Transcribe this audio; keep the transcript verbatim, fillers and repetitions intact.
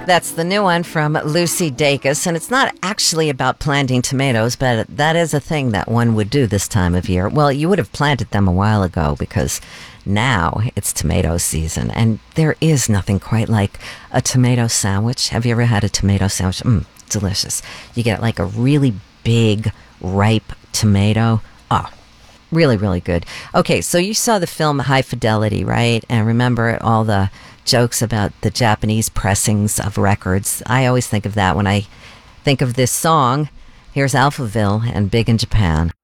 That's the new one from Lucy Dacus, and it's not actually about planting tomatoes, but that is a thing that one would do this time of year. Well, you would have planted them a while ago because now it's tomato season, and there is nothing quite like a tomato sandwich. Have you ever had a tomato sandwich? Mmm, delicious. You get like a really big, ripe tomato. Oh, really, really good. Okay, so you saw the film High Fidelity, right? And remember all the jokes about the Japanese pressings of records. I always think of that when I think of this song. Here's Alphaville and Big in Japan.